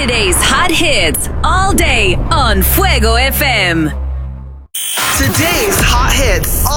Today's hot hits all day on Fuego FM. Today's hot hits